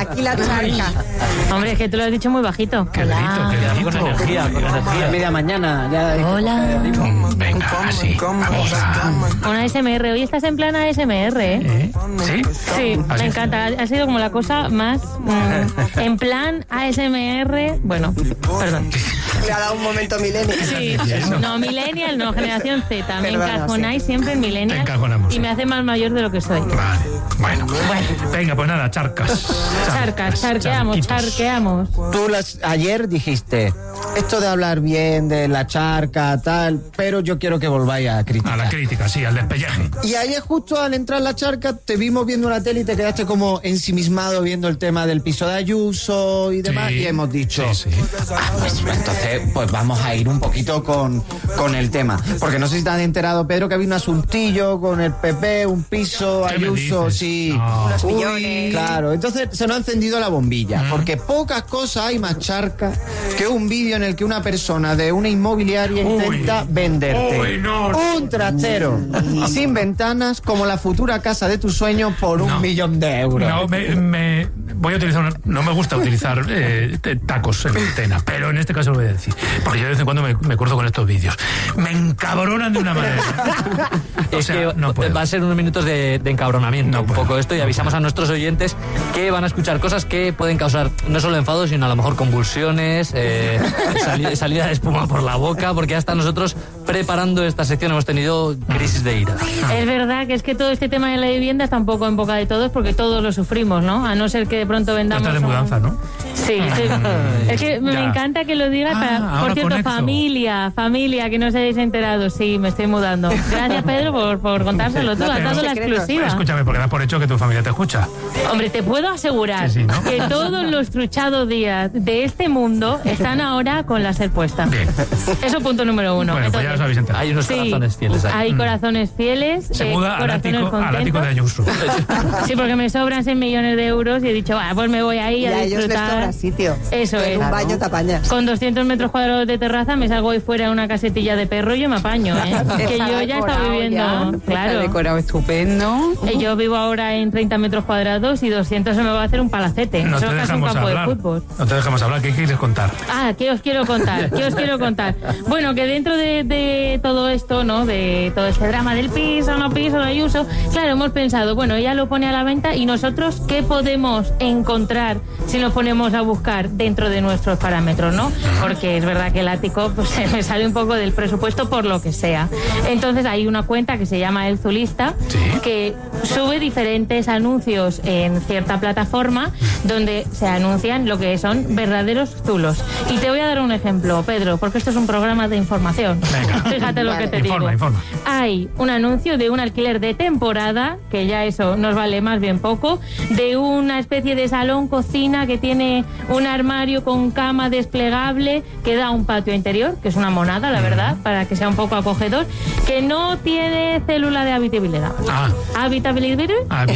Aquí la charca. Hombre, es que tú lo has dicho muy bajito. Qué grito. Con energía. Media mañana. Ya. Hola. Venga, así. Vamos a... Una ASMR. Hoy estás en plan ASMR, ¿eh? ¿Sí? Sí, ¿Así? me encanta. Ha sido como la cosa más... en plan ASMR... Bueno, perdón. Le ha dado un momento millennial. Sí, no, millennial, no, generación Z. Me Perdona, encajonáis siempre en millennial. Te encajonamos, y me hace más mayor de lo que soy. Vale, bueno. Venga, pues nada, charcas. Charqueamos. Tú ayer dijiste, esto de hablar bien de la charca, tal, pero yo quiero que volváis a criticar. A la crítica, sí, al despelleje. Y ayer justo al entrar la charca te vimos viendo la tele y te quedaste como ensimismado viendo el tema del piso de Ayuso y demás, Sí, y hemos dicho, sí. pues entonces pues vamos a ir un poquito con el tema, porque no sé si te has enterado, Pedro, que había un asuntillo con el PP, un piso, ¿Qué me Ayuso, dices? sí. No. Los millones. Claro, entonces se nos ha encendido la bombilla, porque pocas cosas hay más charca que un vídeo en el que una persona de una inmobiliaria intenta venderte Uy, no. un trastero sin ventanas como la futura casa de tus sueños por No. 1 millón de euros. No, voy a utilizar no me gusta utilizar tacos en antena, pero en este caso lo voy a decir, porque yo de vez en cuando me cruzo con estos vídeos. Me encabronan de una manera. O Es sea, que no puedo. va a ser unos minutos de encabronamiento, No un puedo. poco esto, y avisamos a nuestros oyentes que van a escuchar cosas que pueden causar no solo enfado, sino a lo mejor convulsiones, salida de espuma por la boca, porque hasta nosotros preparando esta sección hemos tenido crisis de ira. Es verdad que es que todo este tema de la vivienda está un poco en boca de todos porque todos lo sufrimos, ¿no? A no ser que de pronto Tú vendamos... estás de mudanza, ¿no? Sí. Es que me Ya. encanta que lo digas. Ahora Por cierto, conecto. familia, que no os hayáis enterado. Sí, me estoy mudando. Gracias, Pedro, por contárselo tú. No Has dado la secretos. exclusiva. Escúchame, porque das por hecho que tu familia te escucha. Hombre, te puedo asegurar Sí, ¿no? que todos los truchados días de este mundo están ahora con la ser puesta. Bien. Eso punto número uno. Bueno, pues ya os habéis enterado. Hay unos Sí, corazones fieles ahí. hay corazones fieles. Se muda al corazones ático de contentos. Ayuso. Sí, porque me sobran 6 millones de euros y he dicho, pues me voy ahí Y a a ellos les disfrutar. sobra sitio. Eso En es. un baño te apañas. Con 200 metros cuadrados de terraza me salgo ahí fuera a una casetilla de perro y yo me apaño, ¿eh? Que yo ya estaba viviendo... Está Claro. decorado estupendo. Yo vivo ahora en 30 metros cuadrados y 200 se me va a hacer un palacete. No Eso te es casi un dejamos campo hablar. de fútbol. No te dejamos hablar. ¿Qué quieres contar? ¿Qué os quiero contar? Bueno, que dentro de todo esto, ¿no? De todo este drama del piso, no piso, no Ayuso, claro, hemos pensado, bueno, ella lo pone a la venta y nosotros, ¿qué podemos encontrar si nos ponemos a buscar dentro de nuestros parámetros, ¿no? Porque es verdad que el ático pues se me sale un poco del presupuesto por lo que sea. Entonces hay una cuenta que se llama El Zulista, Sí. que sube diferentes anuncios en cierta plataforma donde se anuncian lo que son verdaderos zulos. Y te voy a dar un ejemplo, Pedro, porque esto es un programa de información. Venga. Fíjate lo que te Informa. digo. Hay un anuncio de un alquiler de temporada, que ya eso nos vale más bien poco, de una especie de salón cocina que tiene un armario con cama desplegable que da un patio interior, que es una monada, la verdad, para que sea un poco acogedor, que no tiene célula de habitabilidad. ¿Habitabilidad?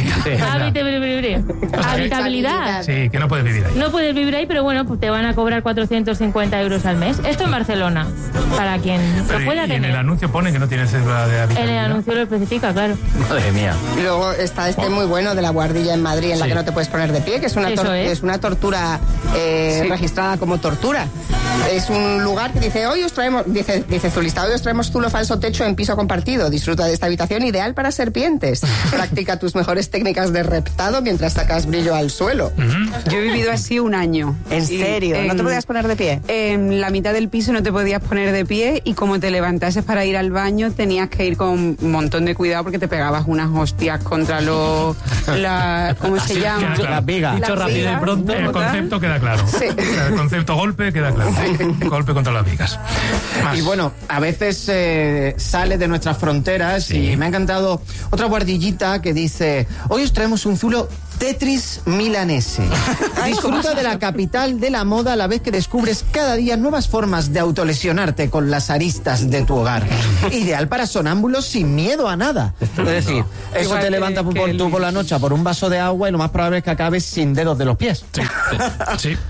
Habitabilidad. Sí, que no puedes vivir ahí. No puedes vivir ahí, pero bueno, pues te van a cobrar 450 euros al mes. Esto en Barcelona, para quien Pero lo pueda y en tener. el anuncio pone que no tiene célula de En habitabilidad. el anuncio lo especifica, claro. Madre mía. Y luego está este muy bueno de la Guardilla en Madrid, en la Sí. que no te puedes poner de pie, que es una, Eso es. es una tortura registrada como tortura. Es un lugar que dice, hoy os traemos, dice Zulista, hoy os traemos zulo falso techo en piso compartido. Disfruta de esta habitación ideal para serpientes. Practica tus mejores técnicas de reptado mientras sacas brillo al suelo. Yo he vivido así un año. ¿En Y serio? ¿No te podías poner de pie? En la mitad del piso no te podías poner de pie y como te levantases para ir al baño tenías que ir con un montón de cuidado porque te pegabas unas hostias contra los... ¿Cómo se llama? queda claro. Las vigas. Dicho Las rápido y vigas, pronto. El como tal. concepto queda claro. El concepto golpe queda claro. Golpe contra las vigas. Más. Y bueno, a veces sale de nuestras fronteras Sí. y me ha encantado otra guardillita que dice, hoy os traemos un zulo Tetris milanese. Disfruta de la capital de la moda a la vez que descubres cada día nuevas formas de autolesionarte con las aristas de tu hogar. Ideal para sonámbulos sin miedo a nada. Es decir, eso Igual te que- levantas que tú por la noche por un vaso de agua y lo más probable es que acabes sin dedos de los pies. Sí.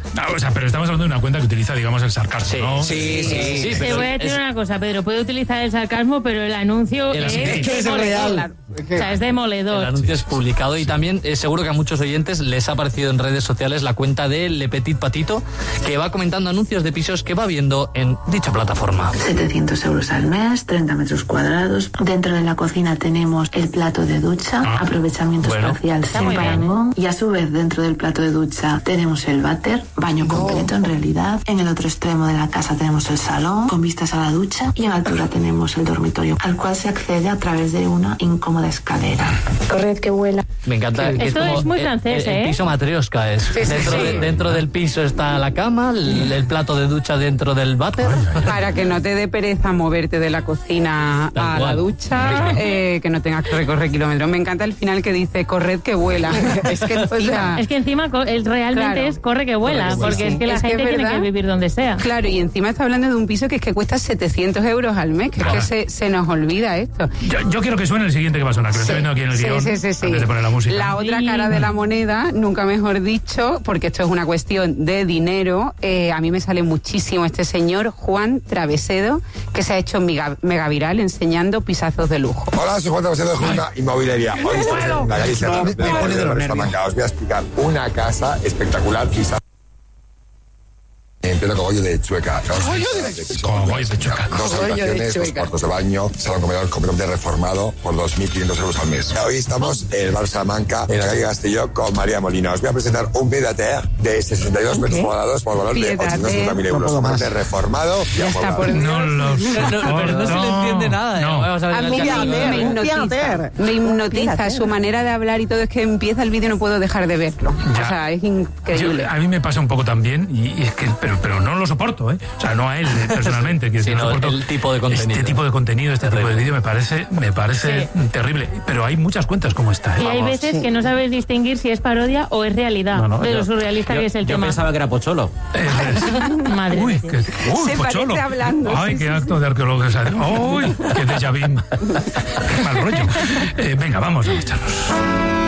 O sea, pero estamos hablando de una cuenta que utiliza, digamos, el sarcasmo, ¿no? Sí, Te voy a decir una cosa, Pedro. Puede utilizar el sarcasmo, pero el anuncio es que es demoledor. real. O sea, es El demoledor. anuncio es publicado y también seguro que a muchos oyentes les ha aparecido en redes sociales la cuenta de Le Petit Patito, que va comentando anuncios de pisos que va viendo en dicha plataforma. 700 euros al mes, 30 metros cuadrados. Dentro de la cocina tenemos el plato de ducha, aprovechamiento espacial Está sin muy bien, parangón. Y a su vez, dentro del plato de ducha tenemos el váter, baño completo en realidad. En el otro extremo de la casa tenemos el salón, con vistas a la ducha. Y en altura tenemos el dormitorio, al cual se accede a través de una incómoda escalera. Corred que vuela. Me encanta. que Esto como es muy francés, el piso matrioska es. Dentro del piso está la cama, el plato de ducha dentro del váter. Para que no te dé pereza moverte de la cocina Tal a cual. la ducha, que no tengas que recorrer kilómetros. Me encanta el final que dice, corred que vuela. Es que Es que encima realmente Claro. es corre que vuela, porque es que la Es que gente es tiene verdad. que vivir donde sea. Claro, y encima está hablando de un piso que cuesta 700 euros al mes, que es que se nos olvida esto. Yo quiero que suene el siguiente que va a sonar, que lo estoy viendo aquí en el guión, sí. antes de poner la música. La otra cara de la moneda, nunca mejor dicho, porque esto es una cuestión de dinero. A mí me sale muchísimo este señor, Juan Travesedo, que se ha hecho mega viral enseñando pisazos de lujo. Hola, soy Juan Travesedo de Junta Inmobiliaria. Hoy estamos en la calle Serrano, me pone de los nervios. Salamanca. Os voy a explicar una casa espectacular, quizá en pleno cogollo de Chueca. Cogollo de Chueca. Dos habitaciones, dos cuartos de baño, salón comedor completamente reformado por 2.500 euros al mes. Hoy estamos en el bar Salamanca, en la calle Castelló, con María Molina. Os voy a presentar un pied-à-terre de 62 metros cuadrados por valor de Pied-à-terre. 850.000 euros. No puedo más. Completamente reformado y Ya está, amoblado. por Dios. No lo Pero no se le entiende nada. No. Vamos a ver A el mí capítulo. me hipnotiza su manera de hablar y todo. Es que empieza el vídeo y no puedo dejar de verlo. Ya. O sea, es increíble. A mí me pasa un poco también, y es que, pero no lo soporto, ¿eh? O sea, no a él personalmente, que Sino no soporto el tipo de contenido. Este tipo de contenido, este tipo de vídeo me parece terrible. Pero hay muchas cuentas como esta, ¿eh? Y hay veces que no sabes distinguir si es parodia o es realidad, de lo surrealista que es el yo tema. pensaba que era Pocholo. Madre Uy, mía. Se Pocholo. parece hablando, Ay, sí, qué sí, acto de arqueólogo. Uy, qué déjà vu. Qué mal rollo. Venga, vamos a marcharnos.